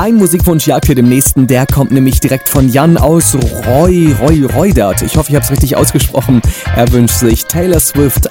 Ein Musikwunsch jagt für den nächsten, der kommt nämlich direkt von Jan aus Reudert. Ich hoffe, ich habe es richtig ausgesprochen. Er wünscht sich Taylor Swift